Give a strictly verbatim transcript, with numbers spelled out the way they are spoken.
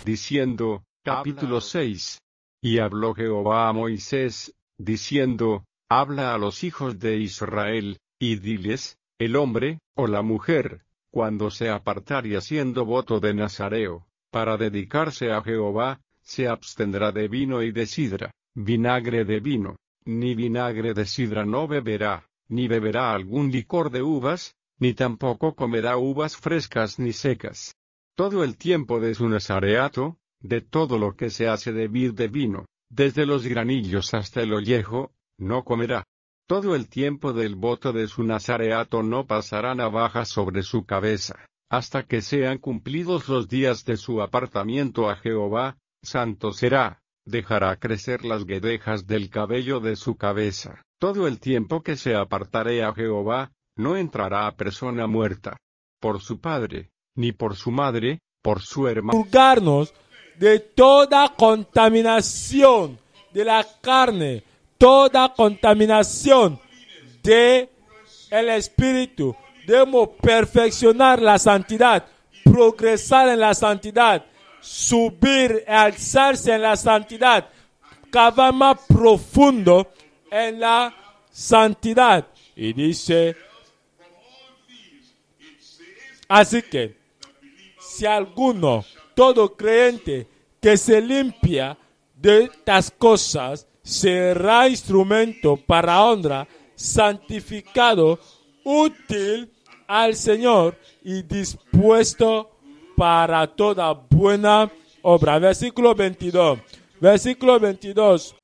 diciendo, capítulo seis. Y habló Jehová a Moisés, diciendo, habla a los hijos de Israel, y diles, el hombre, o la mujer, cuando se apartare haciendo voto de Nazareo, para dedicarse a Jehová, se abstendrá de vino y de sidra, vinagre de vino, ni vinagre de sidra no beberá, ni beberá algún licor de uvas, ni tampoco comerá uvas frescas ni secas. Todo el tiempo de su nazareato, de todo lo que se hace de vid de vino, desde los granillos hasta el ollejo, no comerá. Todo el tiempo del voto de su nazareato no pasará navaja sobre su cabeza, hasta que sean cumplidos los días de su apartamiento a Jehová, santo será. Dejará crecer las guedejas del cabello de su cabeza. Todo el tiempo que se apartare a Jehová, no entrará persona muerta, por su padre, ni por su madre, por su hermano. Purgarnos de toda contaminación de la carne, toda contaminación de el espíritu. Debemos perfeccionar la santidad, progresar en la santidad, subir, alzarse en la santidad, cavar más profundo en la santidad. Y dice, así que, si alguno, todo creyente que se limpia de estas cosas, será instrumento para honra, santificado, útil al Señor y dispuesto para toda buena obra. Versículo veintidós. Versículo veintidós.